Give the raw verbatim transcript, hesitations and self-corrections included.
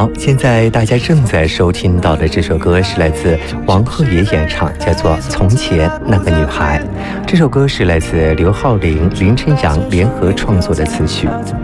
好，现在大家正在收听到的这首歌是来自王鹤野演唱，叫做《从前那个女孩》。这首歌是来自刘浩霖、林晨阳联合创作的词曲。